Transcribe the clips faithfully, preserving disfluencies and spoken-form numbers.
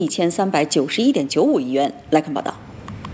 一千三百九十一点九五亿元。来看报道。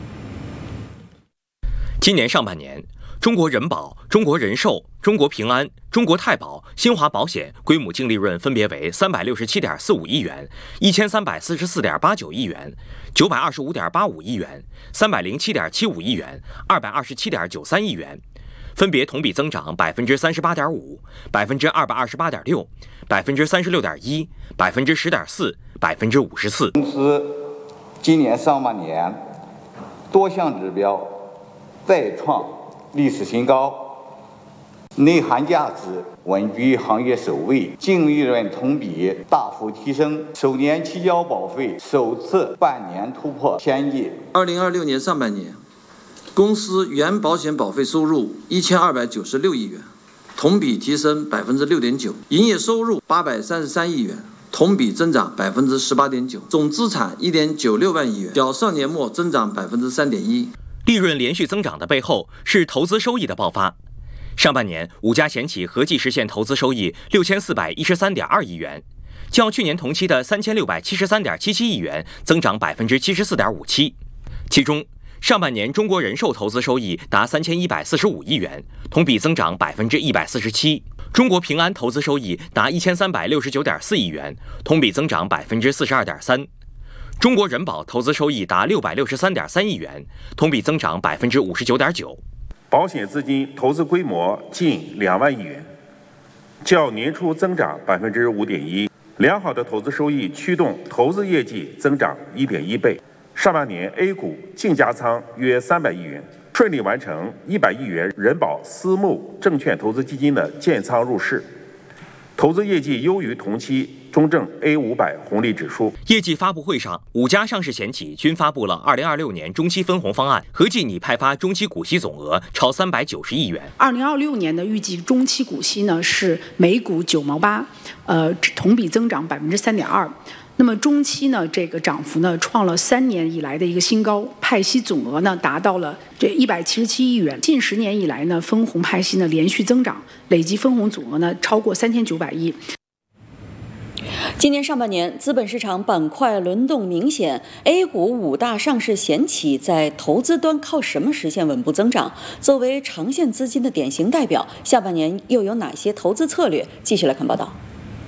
今年上半年，中国人保、中国人寿、中国平安、中国太保、新华保险归母净利润分别为三百六十七点四五亿元、一千三百四十四点八九亿元、九百二十五点八五亿元、三百零七点七五亿元、二百二十七点九三亿元，分别同比增长百分之三十八点五、百分之二百二十八点六、百分之三十六点一、百分之十点四、百分之五十四。 公司今年上半年多项指标再创历史新高，内涵价值稳居行业首位，净利润同比大幅提升，首年期交保费首次半年突破千亿。 二零二六年上半年，公司原保险保费收入一千二百九十六亿元，同比提升百分之六点九；营业收入八百三十三亿元，同比增长百分之十八点九；总资产一点九六万亿元，较上年末增长百分之三点一。 利润连续增长的背后是投资收益的爆发。上半年，五家险企合计实现投资收益六千四百一十三点二亿元，较去年同期的三千六百七十三点七七亿元增长百分之七十四点五七。其中，上半年中国人寿投资收益达三千一百四十五亿元，同比增长百分之一百四十七；中国平安投资收益达一千三百六十九点四亿元，同比增长百分之四十二点三。中国人保投资收益达六百六十三点三亿元，同比增长百分之五十九点九。 保险资金投资规模近两万亿元，较年初增长百分之五点一。良好的投资收益驱动投资业绩增长一点一倍。上半年 A 股净加仓约三百亿元，顺利完成一百亿元人保私募证券投资基金的建仓入市，投资业绩优于同期中证 A 五百 红利指数。 业绩发布会上，五家上市险企均发布了二零二六年中期分红方案，合计拟派发中期股息总额超三百九十亿元。 二零二六年的预计中期股息呢是每股九毛八，呃，同比增长百分之三点二。那么中期呢，这个涨幅呢创了三年以来的一个新高，派息总额呢达到了这一百七十七亿元。近十年以来呢，分红派息呢连续增长，累计分红总额呢超过三千九百亿。 今年上半年，资本市场板块轮动明显 ，A 股五大上市险企在投资端靠什么实现稳步增长？作为长线资金的典型代表，下半年又有哪些投资策略？继续来看报道。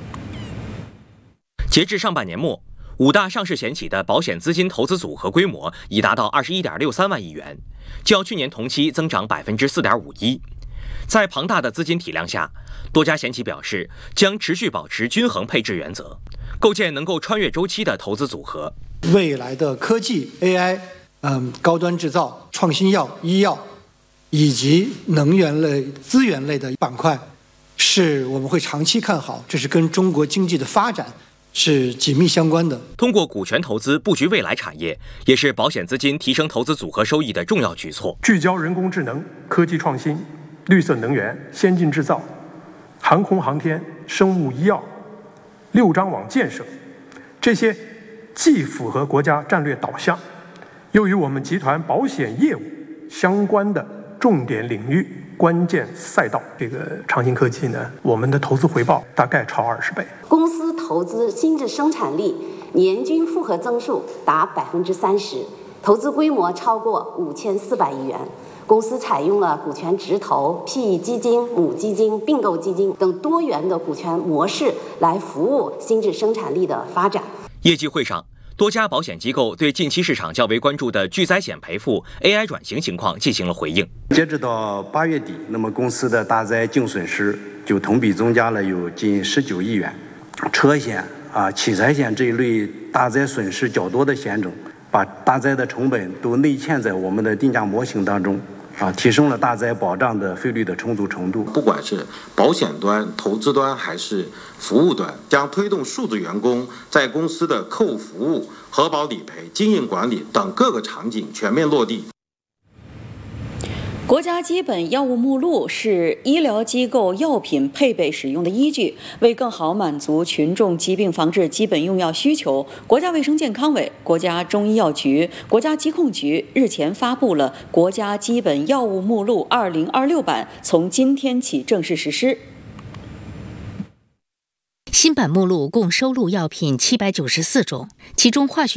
截至上半年末，五大上市险企的保险资金投资组合规模已达到二十一点六三万亿元，较去年同期增长百分之四点五一。在庞大的资金体量下，多家险企表示将持续保持均衡配置原则，构建能够穿越周期的投资组合。 未来的科技、A I、嗯，高端制造、创新药、医药以及能源类、资源类的板块，是我们会长期看好，这是跟中国经济的发展是紧密相关的。 通过股权投资布局未来产业，也是保险资金提升投资组合收益的重要举措。 聚焦人工智能、科技创新、绿色能源、先进制造、航空航天、生物医药、六张网建设，这些既符合国家战略导向，又与我们集团保险业务相关的重点领域、关键赛道。这个长兴科技呢，我们的投资回报大概超二十倍。 公司投资新质生产力年均复合增速达百分之三十，投资规模超过五千四百亿元。公司采用了股权直投、P E 基金、母基金、并购基金等多元的股权模式来服务新质生产力的发展。 业绩会上，多家保险机构对近期市场较为关注的巨灾险赔付 A I 转型情况进行了回应。 截止到八月底，那么公司的大灾净损失就同比增加了有近十九亿元。车险啊、器材险这一类大灾损失较多的险种，把大灾的成本都内嵌在我们的定价模型当中。啊，提升了大灾保障的费率的充足程度。 不管是保险端、投资端还是服务端，将推动数字员工在公司的客户服务、核保理赔、经营管理等各个场景全面落地。 国家基本药物目录是医疗机构药品配备使用的依据，为更好满足群众疾病防治基本用药需求，国家卫生健康委、国家中医药局、国家疾控局日前发布了《国家基本药物目录二零二六版》，从今天起正式实施。 新版目录共收录药品七百九十四种，其中化学